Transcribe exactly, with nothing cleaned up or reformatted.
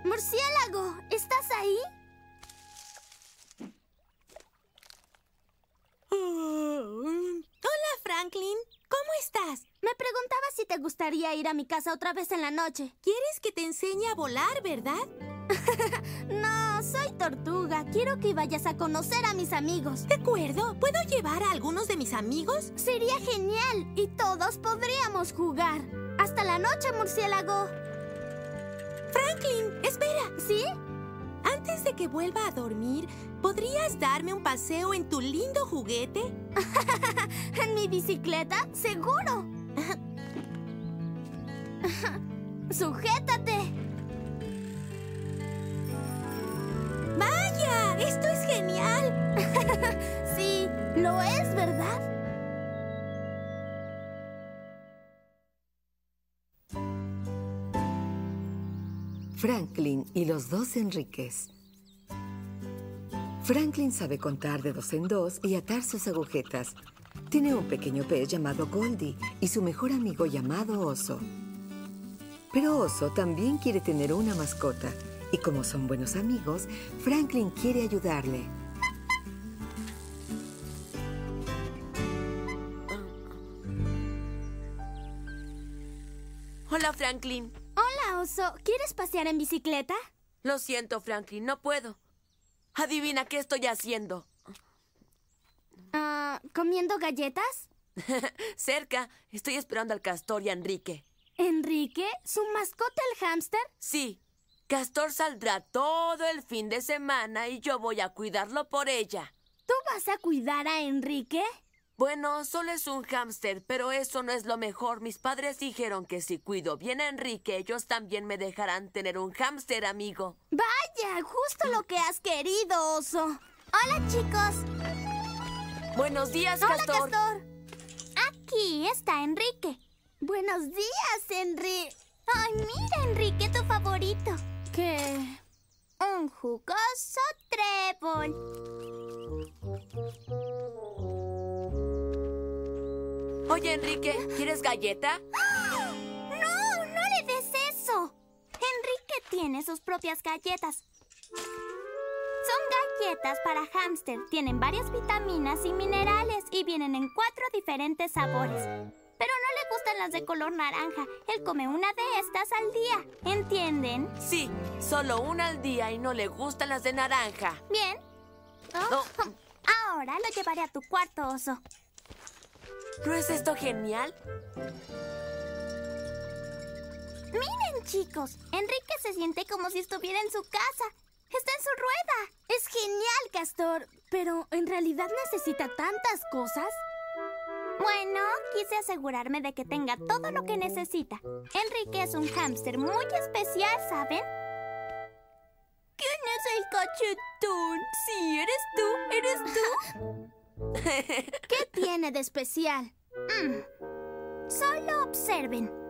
Murciélago, ¿estás ahí? Hola, Franklin. ¿Cómo estás? Me preguntaba si te gustaría ir a mi casa otra vez en la noche. ¿Quieres que te enseñe a volar, verdad? No, soy tortuga. Quiero que vayas a conocer a mis amigos. De acuerdo. ¿Puedo llevar a algunos de mis amigos? Sería genial y todos podríamos jugar. Hasta la noche, murciélago. Franklin, espera. ¿Sí? Antes de que vuelva a dormir, ¿podrías darme un paseo en tu lindo juguete? ¿En mi bicicleta? ¡Seguro! ¡Sujétate! ¡Vaya! ¡Esto es genial! Sí, lo es, ¿verdad? Franklin y los dos Enriques. Franklin sabe contar de dos en dos y atar sus agujetas. Tiene un pequeño pez llamado Goldie y su mejor amigo llamado Oso. Pero Oso también quiere tener una mascota y como son buenos amigos, Franklin quiere ayudarle. Hola, Franklin. Hola, Oso. ¿Quieres pasear en bicicleta? Lo siento, Franklin, no puedo. Adivina qué estoy haciendo. Ah, ¿comiendo galletas? Cerca. Estoy esperando al Castor y a Enrique. ¿Enrique? ¿Su mascota el hámster? Sí. Castor saldrá todo el fin de semana y yo voy a cuidarlo por ella. ¿Tú vas a cuidar a Enrique? Bueno, solo es un hámster, pero eso no es lo mejor. Mis padres dijeron que si cuido bien a Enrique, ellos también me dejarán tener un hámster amigo. ¡Vaya! Justo lo que has querido, Oso. Hola, chicos. Buenos días, Hola, Castor. Castor. Aquí está Enrique. Buenos días, Enrique. Ay, mira, Enrique, tu favorito. ¿Qué? Un jugoso trébol. Oye, Enrique, ¿quieres galleta? ¡No! ¡No le des eso! Enrique tiene sus propias galletas. Son galletas para hámster. Tienen varias vitaminas y minerales y vienen en cuatro diferentes sabores. Pero no le gustan las de color naranja. Él come una de estas al día. ¿Entienden? Sí, solo una al día y no le gustan las de naranja. Bien. Oh. Ahora lo llevaré a tu cuarto, Oso. ¿No es esto genial? Miren, chicos. Enrique se siente como si estuviera en su casa. Está en su rueda. Es genial, Castor. Pero, ¿en realidad necesita tantas cosas? Bueno, quise asegurarme de que tenga todo lo que necesita. Enrique es un hámster muy especial, ¿saben? ¿Quién es el cachetón? Sí, eres tú, eres tú. ¿Qué tiene de especial? Mm. Solo observen.